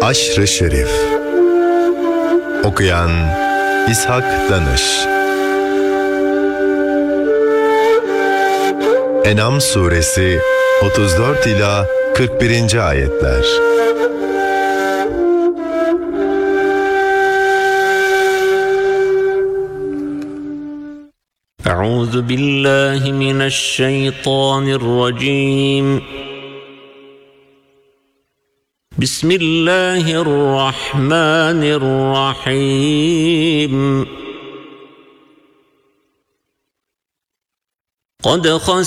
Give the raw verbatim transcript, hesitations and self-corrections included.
Aşr-ı Şerif. Okuyan İshak Danış. En'am suresi otuz dört ila kırk birinci ayetler. Euzu billahi mineşşeytanirracim. Bismillahirrahmanirrahim. Kad